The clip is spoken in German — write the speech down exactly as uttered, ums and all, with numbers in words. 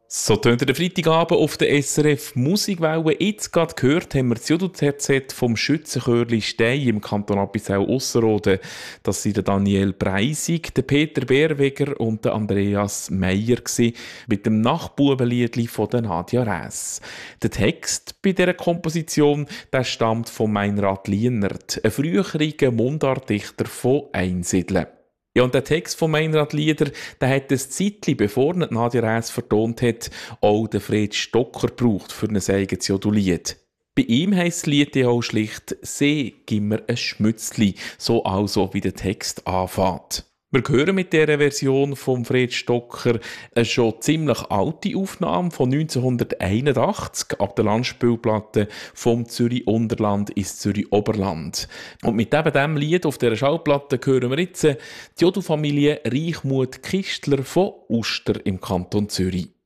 So tönt der Freitagabend auf der S R F Musikwelle. Jetzt gerade gehört haben wir das Judo-Z Z vom Schützenchörli Stein im Kanton Appenzell-Ausserrhoden. Das sind der Daniel Breisig, der Peter Bärweger und der Andreas Meyer gewesen, mit dem Nachbubenliedli von der Nadja Räss. Der Text bei dieser Komposition der stammt von Meinrad Lienert, ein früheriger Mundartdichter von Einsiedeln. Ja, und der Text von Meinrad Lieder, der hat ein Zeitchen, bevor ihn Nadja Räss vertont hat, auch den Fred Stocker gebraucht für ein eigenes Jodulied. Bei ihm heisst das Lied ja auch schlicht «See, gib mir ein Schmützli», so also wie der Text anfängt. Wir hören mit dieser Version von Fred Stocker eine schon ziemlich alte Aufnahme von neunzehnhunderteinundachtzig ab der Landspielplatte «Vom Zürich Unterland ins Zürich Oberland». Und mit eben diesem Lied auf dieser Schallplatte hören wir jetzt die Jodu-Familie Reichmuth Kistler von Uster im Kanton Zürich.